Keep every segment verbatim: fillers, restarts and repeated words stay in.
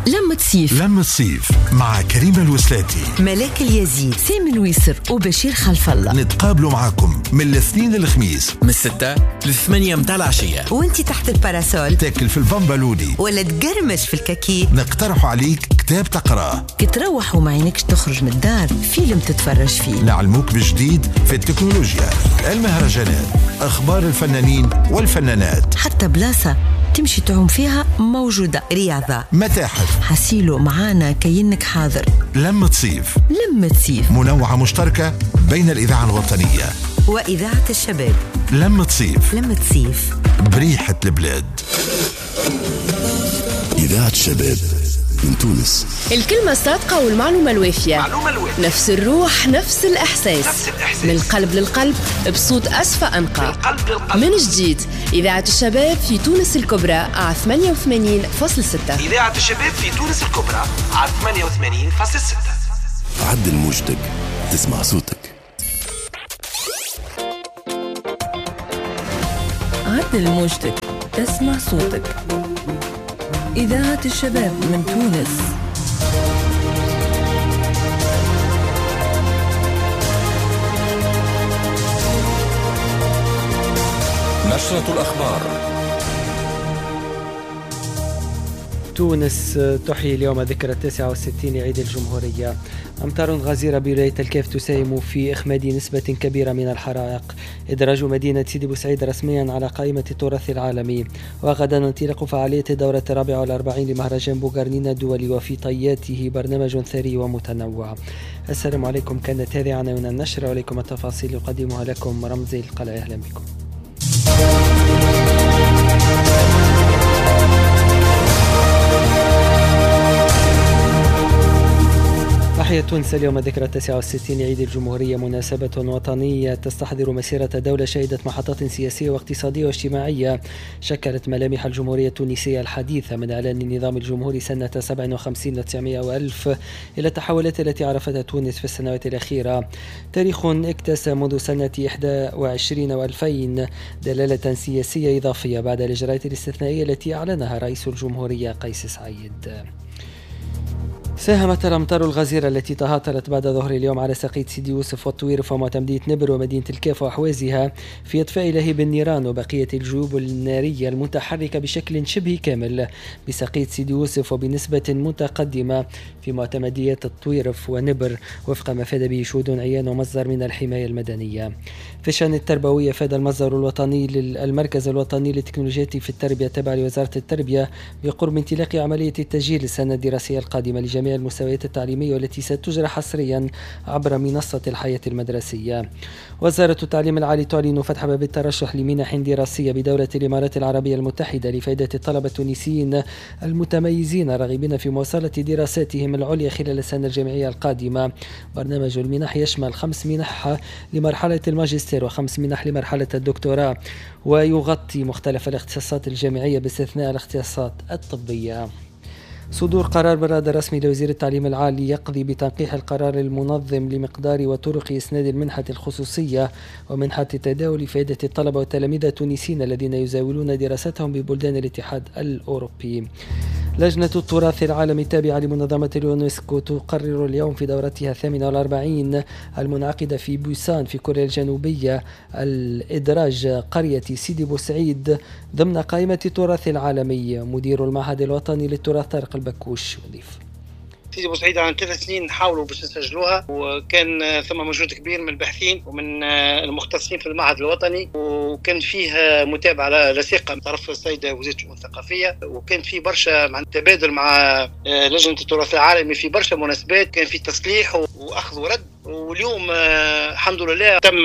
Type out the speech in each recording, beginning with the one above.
لمة صيف لمة صيف مع كريمة الوسلاتي، ملاك اليزيد، سامي الويسر وبشير خلف الله. نتقابلوا معكم من الاثنين للخميس من الستة للثمانية متاع العشية، وانتي تحت الباراسول تاكل في البامبالودي ولا تقرمش في الكاكي. نقترح عليك كتاب تقراه، كتروح وما عينكش تخرج من الدار فيلم تتفرج فيه. نعلموك بجديد في التكنولوجيا، المهرجانات، أخبار الفنانين والفنانات، حتى بلاصة تمشي تعوم فيها موجودة، رياضة، متاحف. حسيلو معانا كينك حاضر. لمة صيف، لمة صيف منوعة مشتركة بين الإذاعة الوطنية وإذاعة الشباب. لمة صيف، لمة صيف بريحة البلاد. إذاعة الشباب من تونس. الكلمة الصادقة والمعلومة الوافية، معلومة الوافية. نفس الروح نفس الإحساس. نفس الإحساس. من القلب للقلب بصوت أصفى أنقى. من القلب للقلب. من جديد إذاعة الشباب في تونس الكبرى على ثمانية وثمانين فاصلة ستة. إذاعة الشباب في تونس الكبرى على ثمانية وثمانين فاصلة ستة. عدل موجتك تسمع صوتك. عدل موجتك تسمع صوتك. إذاعة الشباب من تونس. نشرة الأخبار. تونس تحيي اليوم ذكرى التاسعة والستين لعيد الجمهورية. أمطار غزيرة بولاية الكاف تساهم في إخماد نسبة كبيرة من الحرائق. إدراج مدينة سيدي بوسعيد رسميا على قائمة التراث العالمي. وغدا انطلاق فعالية الدورة الرابعة والأربعين لمهرجان بوغارنينا الدولي وفي طياته برنامج ثري ومتنوع. السلام عليكم، كانت هذه عناوين النشرة ولكم التفاصيل يقدمها لكم رمزي القلعي. أهلا بكم. تحية تونس اليوم ذكرى التاسعة والستين لعيد الجمهورية، مناسبة وطنية تستحضر مسيرة دولة شهدت محطات سياسية واقتصادية واجتماعية شكلت ملامح الجمهورية التونسية الحديثة من إعلان النظام الجمهوري سنة سبعة وخمسين وتسعمائة وألف إلى التحولات التي عرفتها تونس في السنوات الأخيرة. تاريخ اكتسى منذ سنة إحدى وعشرين وألفين دلالة سياسية إضافية بعد الإجراءات الاستثنائية التي أعلنها رئيس الجمهورية قيس سعيد. ساهمت الأمطار الغزيرة التي تهاطلت بعد ظهر اليوم على ساقية سيدي يوسف والطويرف ومعتمدية نبر ومدينة الكاف وأحوازها في إطفاء لهيب النيران وبقية الجيوب النارية المتحركة بشكل شبه كامل بساقية سيدي يوسف وبنسبة متقدمة في معتمديات الطويرف ونبر وفق ما فاد به شهود عيان ومصدر من الحماية المدنية. في الشأن التربوي أفاد المصدر الوطني للمركز الوطني للتكنولوجيات في التربية التابع لوزارة التربية بقرب انطلاق عملية التسجيل السنة الدراسية القادمة لجميع المستويات التعليمية والتي ستجرى حصريا عبر منصة الحياة المدرسية. وزارة التعليم العالي تعلن فتح باب الترشح لمنح دراسية بدولة الإمارات العربية المتحدة لفائدة الطلبة التونسيين المتميزين الراغبين في مواصلة دراساتهم العليا خلال السنة الجامعية القادمة. برنامج المنح يشمل خمس منح لمرحلة الماجستير وخمس منح لمرحلة الدكتوراه ويغطي مختلف الاختصاصات الجامعية باستثناء الاختصاصات الطبية. صدور قرار براد رسمي لوزير التعليم العالي يقضي بتنقيح القرار المنظم لمقدار وطرق إسناد المنحة الخصوصية ومنحة التداول لفائدة الطلبة والتلاميذ التونسيين الذين يزاولون دراستهم ببلدان الاتحاد الأوروبي. لجنة التراث العالمي التابعة لمنظمة اليونسكو تقرر اليوم في دورتها الثامنة والأربعين المنعقدة في بوسان في كوريا الجنوبية الإدراج قرية سيدي بوسعيد ضمن قائمة التراث العالمي. مدير المعهد الوطني للتراث طارق البكوش يضيف: سيدي بوسعيد عن ثلاث سنين حاولوا باش يسجلوها، وكان ثم مجهود كبير من الباحثين ومن المختصين في المعهد الوطني، وكان فيه متابعه لثيقه من طرف السيده وزيره الشؤون الثقافيه، وكان في برشا مع تبادل مع لجنه التراث العالمي في برشا مناسبات، كان في تصليح واخذ ورد. واليوم الحمد لله تم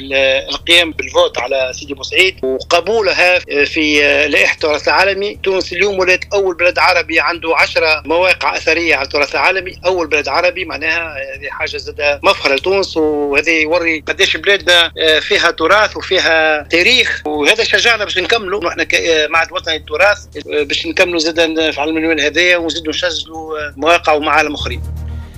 القيام بالفوت على سيدي بوسعيد وقبولها في لائحة التراث العالمي. تونس اليوم ولات أول بلد عربي عنده عشرة مواقع أثرية على التراث العالمي، أول بلد عربي، معناها هذه حاجة زادة مفخرة لتونس، وهذا يوري قديش بلادنا فيها تراث وفيها تاريخ، وهذا شجعنا باش نكملوا نحن كمعهد وطني للتراث باش نكملوا زادا في علم اليوم هذايا ونزيدوا نسجلوا مواقع ومعالم أخرين.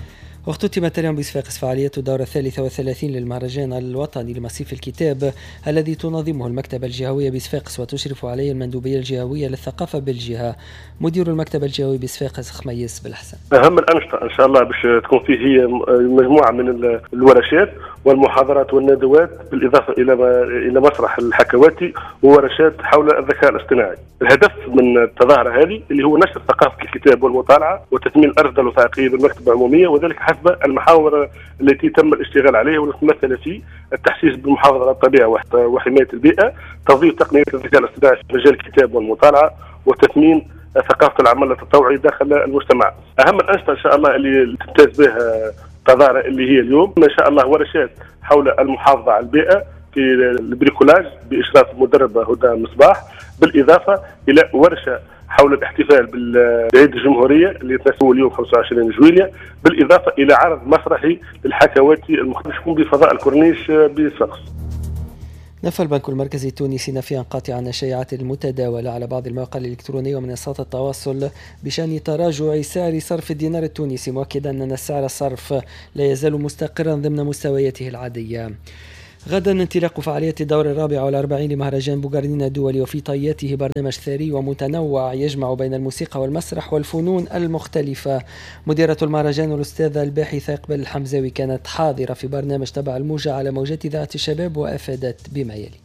واختتمت اليوم بصفاقس فعاليات الدورة الثالثة والثلاثين للمهرجان الوطني لمصيف الكتاب الذي تنظمه المكتبة الجهوية بصفاقس وتشرف عليه المندوبية الجهوية للثقافة بالجهة. مدير المكتبة الجهوية بصفاقس خميس بالحسن. أهم الأنشطة إن شاء الله باش تكون فيه هي مجموعة من الورشات والمحاضرات والندوات، بالإضافة إلى إلى مسرح الحكواتي وورشات حول الذكاء الاصطناعي. الهدف من التظاهرة هذه اللي هو نشر ثقافة الكتاب والمطالعة وتثمين الأرصدة الوثائقية بالمكتبة العمومية، وذلك حسب المحاور التي تم الاشتغال عليها والتي في التحسيس بالمحافظة على الطبيعة وحماية البيئة، توظيف تقنية الذكاء الاصطناعي في مجال الكتاب والمطالعة، وتثمين ثقافة العمل التطوعي داخل المجتمع. أهم الأنشطة إن شاء الله اللي تمتاز بها التظاهرة اللي هي اليوم إن شاء الله ورشات حول المحافظة على البيئة في البريكولاج بإشراف المدربة هدى مصباح، بالإضافة إلى ورشة حول الاحتفال بعيد الجمهورية اللي يتناسب اليوم خمسة وعشرين جويلية، بالإضافة إلى عرض مسرحي للحكواتي المختلف بفضاء الكورنيش بصفاقس. نفى البنك المركزي التونسي نفيا قاطعا عن الشائعات المتداولة على بعض المواقع الإلكترونية ومنصات التواصل بشأن تراجع سعر صرف الدينار التونسي، مؤكدا أن سعر الصرف لا يزال مستقرا ضمن مستوياته العادية. غدا انطلاق فعالية الدورة الرابعة والأربعين لمهرجان بوغاردينا الدولي، وفي طياته برنامج ثري ومتنوع يجمع بين الموسيقى والمسرح والفنون المختلفة. مديرة المهرجان الأستاذة الباحثة إقبال الحمزاوي كانت حاضرة في برنامج تبع الموجة على موجات إذاعة الشباب وأفادت بما يلي.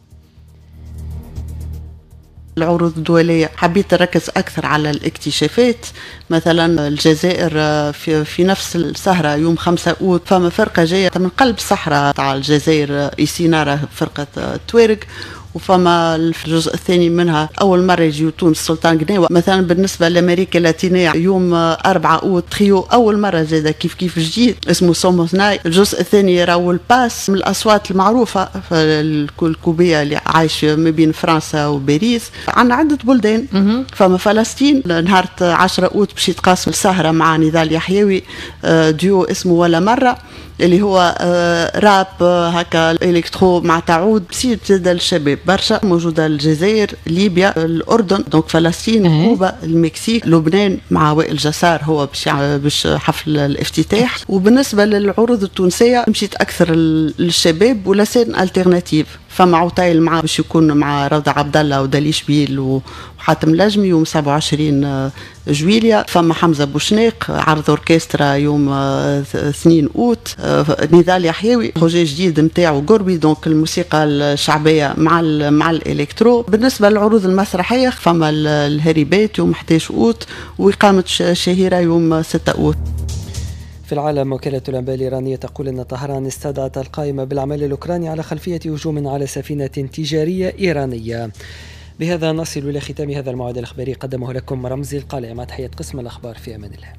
العروض الدولية حبيت أركز أكثر على الاكتشافات، مثلا الجزائر في, في نفس السهرة يوم خمسة أوت فما فرقة جاية من قلب الصحراء تاع الجزائر إيسينارة، فرقة تويرق، وفما الجزء الثاني منها أول مرة يجيو تونس سلطان قناوة. مثلا بالنسبة لأمريكا اللاتينية يوم أربعة أوت تخيو أول مرة زادة كيف كيف جديد اسمه سوموثناي. الجزء الثاني راهو الباس من الأصوات المعروفة الكوبية اللي عايش ما بين فرنسا وباريس. عندنا عدة بلدان، فما فلسطين نهار عشرة أوت باش يتقاسم السهرة مع نضال يحيوي ديو اسمه ولا مرة اللي هو راب هكا الكترو مع تعود بسيط زاد الشباب برشا. موجوده الجزائر، ليبيا، الاردن، دونك فلسطين، كوبا، المكسيك، لبنان مع وائل جسار هو باش حفل الافتتاح. وبالنسبه للعروض التونسيه مشيت اكثر للشباب ولا سين الترناتيف، فما عطايل مع باش يكون مع روضة عبد الله وداليش بيل وحاتم لجمي يوم سبعة وعشرين جويليا. فما حمزة بوشناق عرض اوركسترا يوم اثنين اوت. نضال يحيوي بروجي جديد نتاعو قربي، دونك الموسيقى الشعبيه مع مع الالكترو. بالنسبه للعروض المسرحيه فما الهريبات يوم أحد عشر اوت واقامه شهيره يوم ستة اوت. في العالم، وكالة الأنباء الإيرانية تقول أن طهران استدعت القائمة بالأعمال الأوكراني على خلفية هجوم على سفينة تجارية إيرانية. بهذا نصل إلى ختام هذا الموعد الإخباري، قدمه لكم رمزي القالع مع تحية قسم الأخبار. في أمان الله.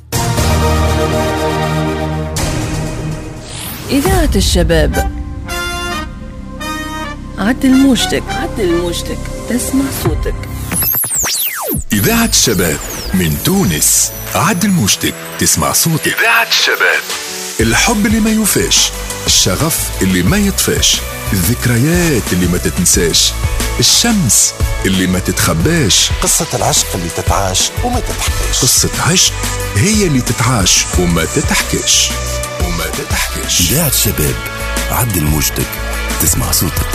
إذاعة الشباب، عدل موجتك عدل موجتك تسمع صوتك. إذاعة الشباب من تونس، عدل موجتك تسمع صوتك. إذاعة الشباب، الحب اللي ما يوفاش، الشغف اللي ما يطفاش، الذكريات اللي ما تتنساش، الشمس اللي ما تتخباش، قصة العشق اللي تتعاش وما تتحكيش. قصة عشق هي اللي تتعاش وما تتحكيش وما تتحكيش. إذاعة الشباب، عدل موجتك تسمع صوتك.